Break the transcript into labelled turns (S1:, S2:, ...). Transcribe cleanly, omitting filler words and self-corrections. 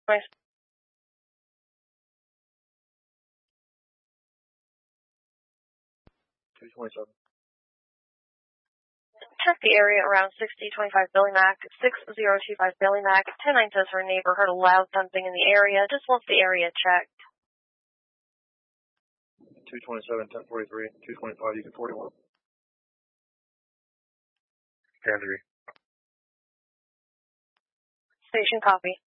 S1: Nice. Check the area around 6025 Billy Mac, 6025 Billy Mac. 10-9 says her neighbor heard a loud thumping in the area. Just wants the area checked.
S2: 227, 1043, 225, you can 41. 10-3.
S1: Station copy.